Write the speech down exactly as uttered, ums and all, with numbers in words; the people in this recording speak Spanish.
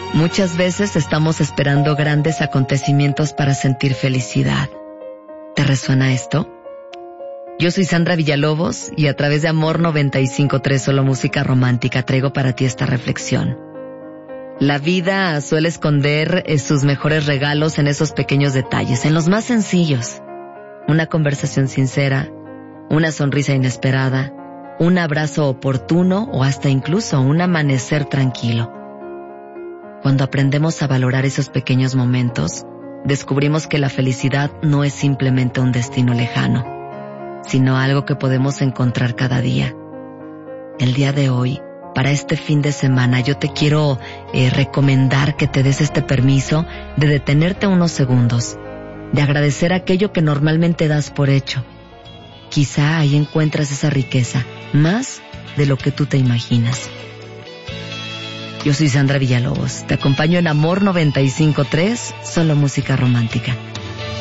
Muchas veces estamos esperando grandes acontecimientos para sentir felicidad. ¿Te resuena esto? Yo soy Sandra Villalobos y a través de Amor noventa y cinco punto tres Solo Música Romántica traigo para ti esta reflexión. La vida suele esconder sus mejores regalos en esos pequeños detalles, en los más sencillos. Una conversación sincera, una sonrisa inesperada, un abrazo oportuno o hasta incluso un amanecer tranquilo. Cuando aprendemos a valorar esos pequeños momentos, descubrimos que la felicidad no es simplemente un destino lejano, sino algo que podemos encontrar cada día. El día de hoy, para este fin de semana, yo te quiero eh, recomendar que te des este permiso de detenerte unos segundos, de agradecer aquello que normalmente das por hecho. Quizá ahí encuentras esa riqueza, más de lo que tú te imaginas. Yo soy Sandra Villalobos, te acompaño en Amor noventa y cinco punto tres, Solo Música Romántica.